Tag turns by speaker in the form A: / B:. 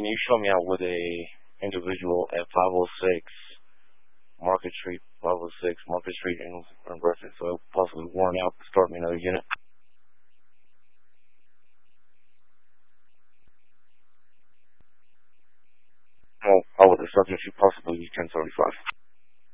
A: can you show me out with a individual at 506 Market Street in Griffin, so possibly worn out, start me another unit. Well, I would have subject to possibly 1035.